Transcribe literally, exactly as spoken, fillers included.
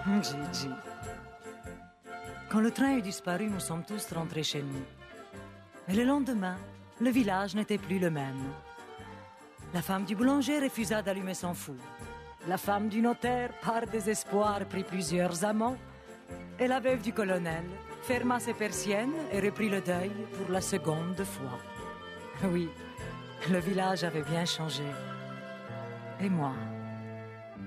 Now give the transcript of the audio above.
Gigi. Quand le train eut disparu, nous sommes tous rentrés chez nous. Et le lendemain, le village n'était plus le même. La femme du boulanger refusa d'allumer son four. La femme du notaire, par désespoir, prit plusieurs amants. Et la veuve du colonel ferma ses persiennes et reprit le deuil pour la seconde fois. Oui, le village avait bien changé. Et moi